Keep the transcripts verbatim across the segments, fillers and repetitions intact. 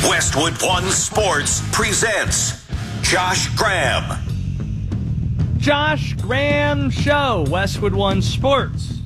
Westwood One Sports presents Josh Graham. Josh Graham Show, Westwood One Sports.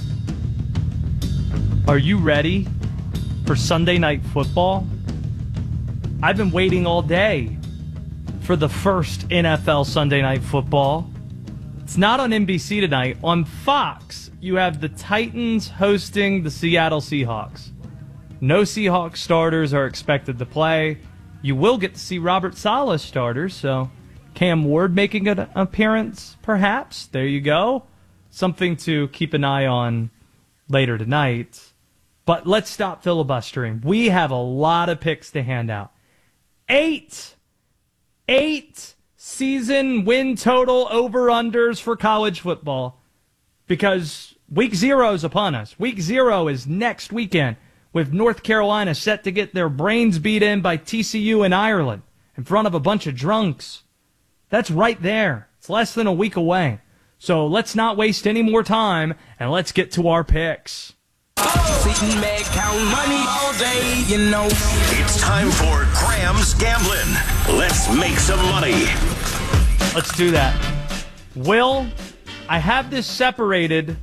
Are you ready for Sunday Night Football? I've been waiting all day for the first N F L Sunday Night Football. It's not on N B C tonight. On Fox, you have the Titans hosting the Seattle Seahawks. No Seahawks starters are expected to play. You will get to see Robert Saleh starters, so Cam Ward making an appearance, perhaps. There you go. Something to keep an eye on later tonight. But let's stop filibustering. We have a lot of picks to hand out. Eight, eight season win total over-unders for college football because week zero is upon us. Week zero is next weekend with North Carolina set to get their brains beat in by T C U in Ireland in front of a bunch of drunks. That's right there. It's less than a week away. So let's not waste any more time and let's get to our picks. Sitting back, count money all day, you know. It's time for Graham's Gambling. Let's make some money. Let's do that. Will, I have this separated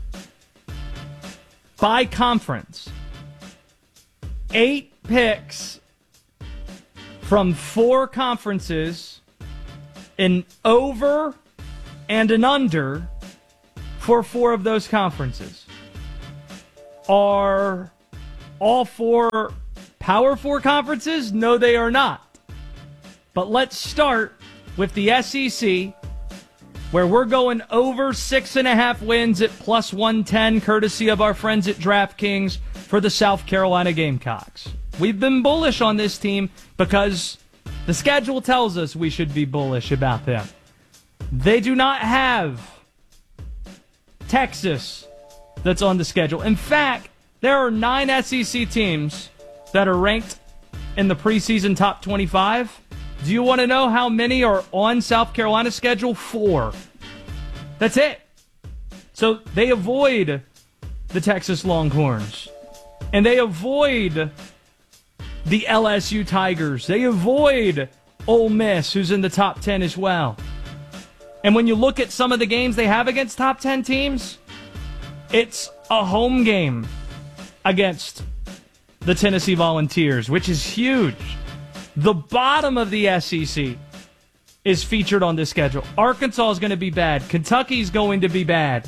by conference. Eight picks from four conferences, an over and an under for four of those conferences. Are all four Power Four conferences? No, they are not. But let's start with the S E C, where we're going over six and a half wins at plus one ten, courtesy of our friends at DraftKings for the South Carolina Gamecocks. We've been bullish on this team because the schedule tells us we should be bullish about them. They do not have Texas that's on the schedule. In fact, there are nine S E C teams that are ranked in the preseason top twenty-five. Do you want to know how many are on South Carolina's schedule? Four. That's it. So they avoid the Texas Longhorns. And they avoid the L S U Tigers. They avoid Ole Miss, who's in the top ten as well. And when you look at some of the games they have against top ten teams, it's a home game against the Tennessee Volunteers, which is huge. The bottom of the S E C is featured on this schedule. Arkansas is going to be bad. Kentucky's going to be bad.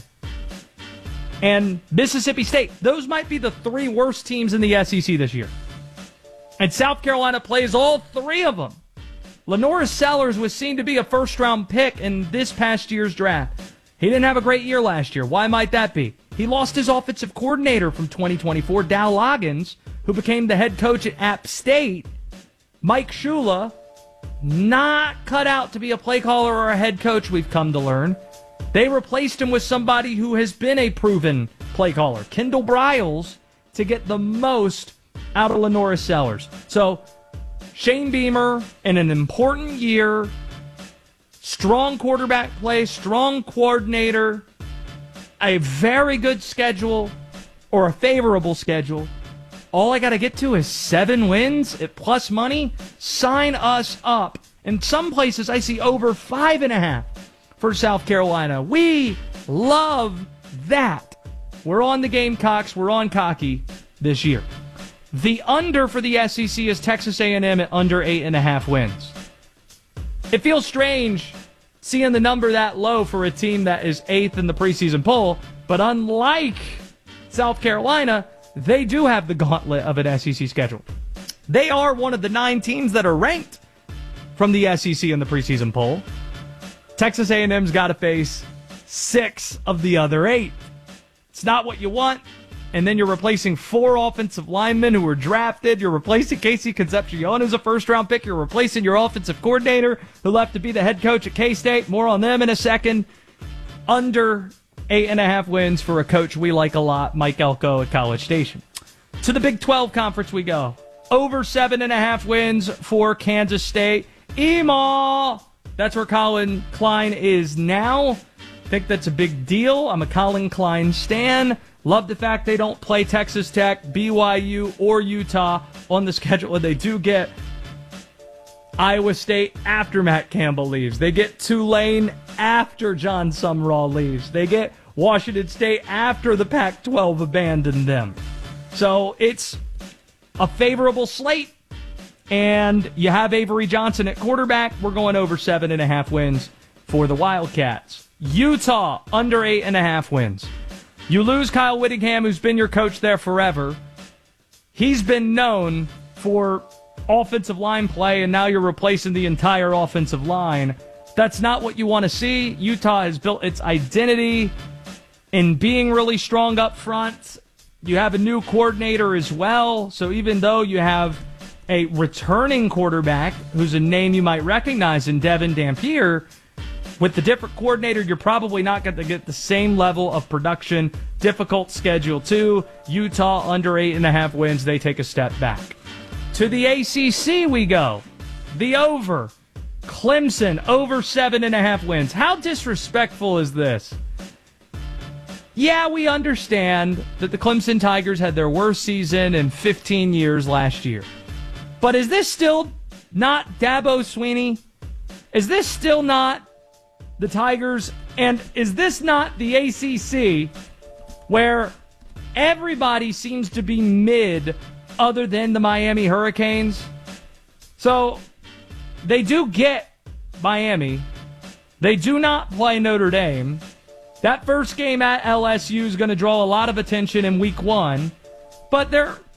And Mississippi State. Those might be the three worst teams in the S E C this year. And South Carolina plays all three of them. Lenoris Sellers was seen to be a first-round pick in this past year's draft. He didn't have a great year last year. Why might that be? He lost his offensive coordinator from twenty twenty-four, Dow Loggins, who became the head coach at App State. Mike Shula, not cut out to be a play caller or a head coach, we've come to learn. They replaced him with somebody who has been a proven play caller, Kendall Briles, to get the most out of Lenoris Sellers. So, Shane Beamer, in an important year, strong quarterback play, strong coordinator, a very good schedule, or a favorable schedule. All I got to get to is seven wins at plus money. Sign us up. In some places, I see over five and a half for South Carolina. We love that. We're on the Gamecocks. We're on cocky this year. The under for the S E C is Texas A and M at under eight and a half wins. It feels strange seeing the number that low for a team that is eighth in the preseason poll, but unlike South Carolina, they do have the gauntlet of an S E C schedule. They are one of the nine teams that are ranked from the S E C in the preseason poll. Texas A and M's got to face six of the other eight. It's not what you want. And then you're replacing four offensive linemen who were drafted. You're replacing Casey Concepcion as a first-round pick. You're replacing your offensive coordinator who left to be the head coach at K-State. More on them in a second. Under eight and a half wins for a coach we like a lot, Mike Elko at College Station. To the Big twelve Conference we go. Over seven and a half wins for Kansas State. E M A! That's where Colin Klein is now. Think that's a big deal. I'm a Colin Klein stan. Love the fact they don't play Texas Tech, B Y U, or Utah on the schedule. And they do get Iowa State after Matt Campbell leaves. They get Tulane after John Sumrall leaves. They get Washington State after the Pac twelve abandoned them. So it's a favorable slate. And you have Avery Johnson at quarterback. We're going over seven and a half wins for the Wildcats. Utah, under eight and a half wins. You lose Kyle Whittingham, who's been your coach there forever. He's been known for offensive line play, and now you're replacing the entire offensive line. That's not what you want to see. Utah has built its identity in being really strong up front. You have a new coordinator as well, so even though you have a returning quarterback who's a name you might recognize in Devin Dampier, with the different coordinator, you're probably not going to get the same level of production. Difficult schedule, too. Utah under eight and a half wins. They take a step back. To the A C C we go. The over. Clemson over seven and a half wins. How disrespectful is this? Yeah, we understand that the Clemson Tigers had their worst season in fifteen years last year. But is this still not Dabo Swinney? Is this still not the Tigers? And is this not the A C C where everybody seems to be mid other than the Miami Hurricanes? So they do get Miami. They do not play Notre Dame. That first game at L S U is going to draw a lot of attention in week one. But they're